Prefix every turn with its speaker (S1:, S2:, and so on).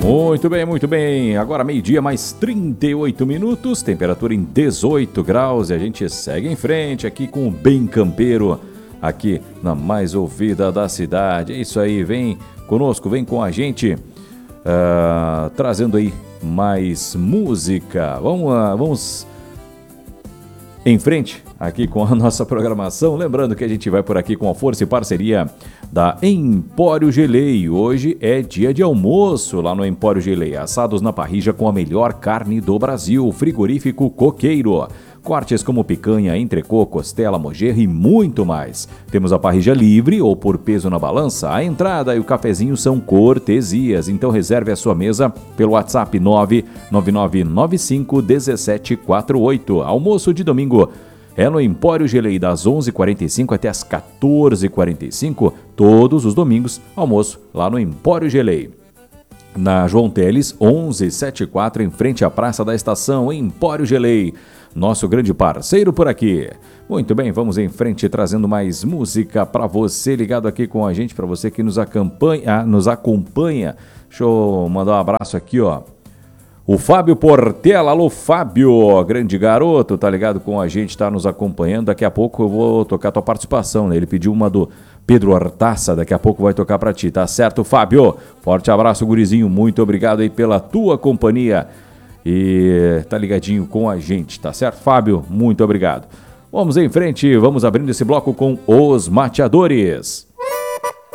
S1: Muito bem, muito bem. Agora meio-dia mais 38 minutos, temperatura em 18 graus e a gente segue em frente aqui com o Bem Campeiro, aqui na mais ouvida da cidade. É isso aí, vem conosco, vem com a gente, trazendo aí mais música. Vamos em frente aqui com a nossa programação. Lembrando que a gente vai por aqui com a força e parceria da Empório Gelei. Hoje é dia de almoço lá no Empório Gelei. Assados na parrilla com a melhor carne do Brasil. Frigorífico Coqueiro. Cortes como picanha, entrecô, costela, mojerra e muito mais. Temos a parrilla livre ou por peso na balança. A entrada e o cafezinho são cortesias. Então reserve a sua mesa pelo WhatsApp 999951748. Almoço de domingo é no Empório Gelei das 11h45 até as 14h45. Todos os domingos, almoço lá no Empório Gelei. Na João Teles, 1174, em frente à Praça da Estação, Empório Gelei. Nosso grande parceiro por aqui. Muito bem, vamos em frente trazendo mais música para você ligado aqui com a gente, para você que nos acompanha. Deixa eu mandar um abraço aqui, ó. O Fábio Portela, alô Fábio, grande garoto, tá ligado com a gente, tá nos acompanhando. Daqui a pouco eu vou tocar a tua participação, né? Ele pediu uma do Pedro Hortaça, daqui a pouco vai tocar pra ti, tá certo, Fábio? Forte abraço, gurizinho, muito obrigado aí pela tua companhia e tá ligadinho com a gente, tá certo, Fábio? Muito obrigado. Vamos em frente, vamos abrindo esse bloco com Os Mateadores.